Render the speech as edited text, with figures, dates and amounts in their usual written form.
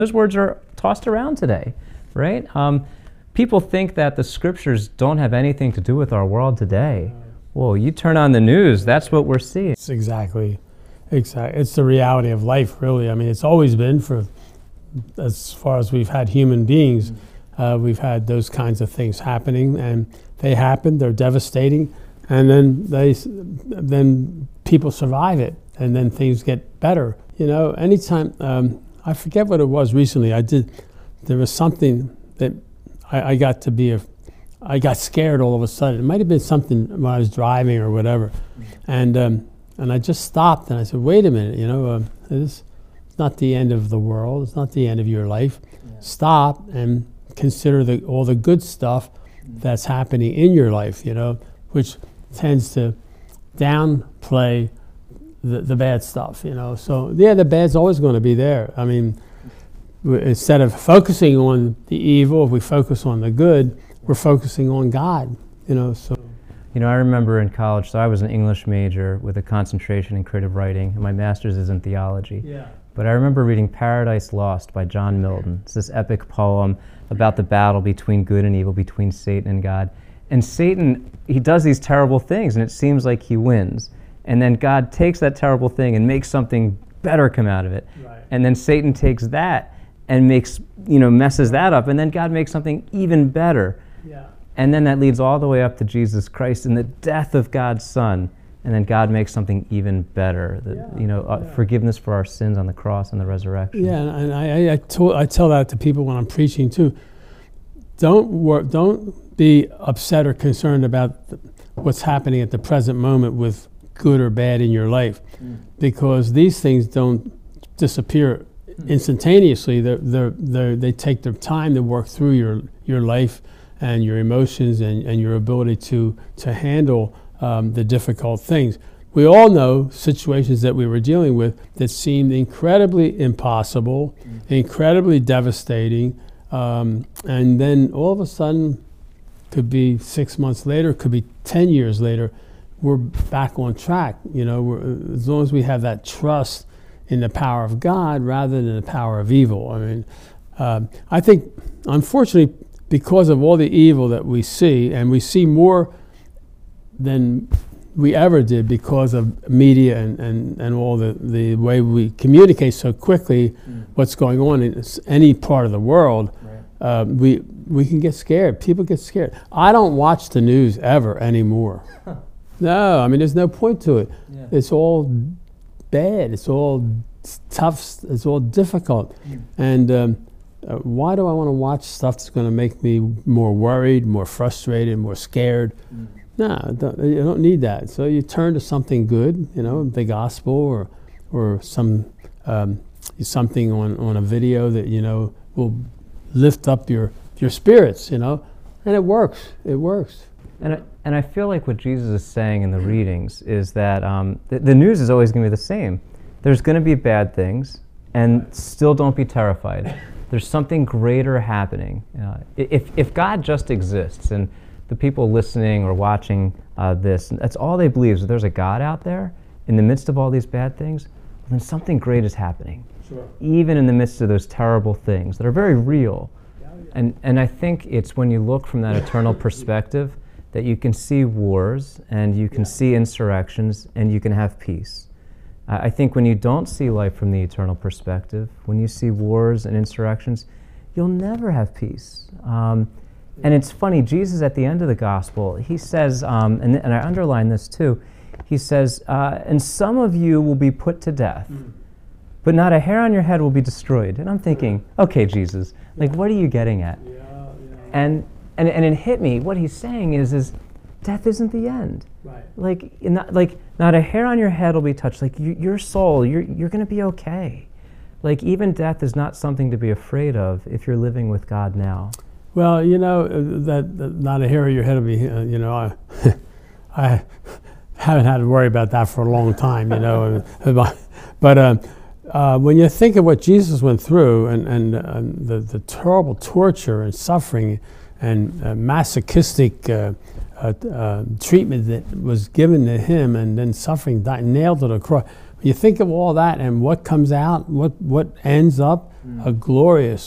Those words are tossed around today, right? People think that the scriptures don't have anything to do with our world today. Well, you turn on the news, that's what we're seeing. It's exactly. It's the reality of life, really. I mean, it's always been for, as far as we've had human beings, we've had those kinds of things happening, and they happen, they're devastating, and then people survive it, and then things get better. You know, anytime, I forget what it was recently, there was something that I got scared all of a sudden. It might have been something when I was driving or whatever, and I just stopped and I said, wait a minute, you know, it's not the end of the world, it's not the end of your life. Yeah. Stop and consider all the good stuff that's happening in your life, you know, which tends to downplay the bad stuff, you know. So yeah, the bad's always going to be there. I mean, instead of focusing on the evil, if we focus on the good, we're focusing on God, you know. So. You know, I remember in college, so I was an English major with a concentration in creative writing, and my master's is in theology. Yeah. But I remember reading Paradise Lost by John Milton. It's this epic poem about the battle between good and evil, between Satan and God. And Satan, he does these terrible things, and it seems like he wins. And then God takes that terrible thing and makes something better come out of it. Right. And then Satan takes that and messes that up, and then God makes something even better. Yeah. And then that leads all the way up to Jesus Christ and the death of God's Son. And then God makes something even better, forgiveness for our sins on the cross and the resurrection. Yeah, and I tell that to people when I'm preaching too. Don't be upset or concerned about what's happening at the present moment with good or bad in your life, because these things don't disappear instantaneously. They take their time to work through your life and your emotions and your ability to handle the difficult things. We all know situations that we were dealing with that seemed incredibly impossible, incredibly devastating, and then all of a sudden, could be 6 months later, could be 10 years later, we're back on track. You know, as long as we have that trust in the power of God rather than the power of evil. I mean, I think, unfortunately, because of all the evil that we see, and we see more than we ever did because of media and all the way we communicate so quickly what's going on in any part of the world, right. We can get scared. People get scared. I don't watch the news ever anymore. No, I mean, there's no point to it. Yeah. It's all bad. It's all tough. It's all difficult. And why do I want to watch stuff that's going to make me more worried, more frustrated, more scared? No, you don't need that. So you turn to something good, you know, the gospel or something on a video that, you know, will lift up your spirits, you know, and it works. It works. And I feel like what Jesus is saying in the readings is that the news is always going to be the same. There's going to be bad things, and still don't be terrified. There's something greater happening. If God just exists, and the people listening or watching this, that's all they believe, is that there's a God out there in the midst of all these bad things, then something great is happening. Sure. Even in the midst of those terrible things that are very real. And I think it's when you look from that eternal perspective that you can see wars, and you can see insurrections, and you can have peace. I think when you don't see life from the eternal perspective, when you see wars and insurrections, you'll never have peace. And it's funny, Jesus at the end of the gospel, he says, and I underline this too, he says, and some of you will be put to death, but not a hair on your head will be destroyed. And I'm thinking, okay, Jesus, like, what are you getting at? And it hit me, what he's saying is death isn't the end. Right. Not a hair on your head will be touched. Like, your soul, you're going to be okay. Like, even death is not something to be afraid of if you're living with God now. Well, you know, that not a hair on your head will be, you know, I haven't had to worry about that for a long time, you know. But when you think of what Jesus went through and the terrible torture and suffering and masochistic treatment that was given to him, and then suffering, nailed to the cross. You think of all that and what comes out, what ends up a glorious